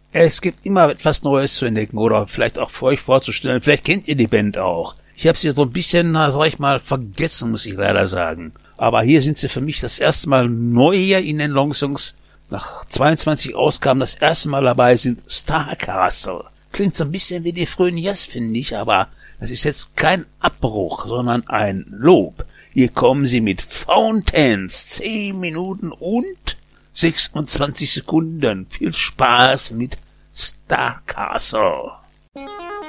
Es gibt immer etwas Neues zu entdecken oder vielleicht auch für euch vorzustellen. Vielleicht kennt ihr die Band auch. Ich habe sie so ein bisschen, sag ich mal, vergessen, muss ich leider sagen. Aber hier sind sie für mich das erste Mal neu hier in den Longsongs. Nach 22 Ausgaben das erste Mal dabei sind Star Castle. Klingt so ein bisschen wie die frühen Yes, finde ich, aber das ist jetzt kein Abbruch, sondern ein Lob. Hier kommen sie mit Fountains, 10 Minuten und 26 Sekunden. Viel Spaß mit Star Castle.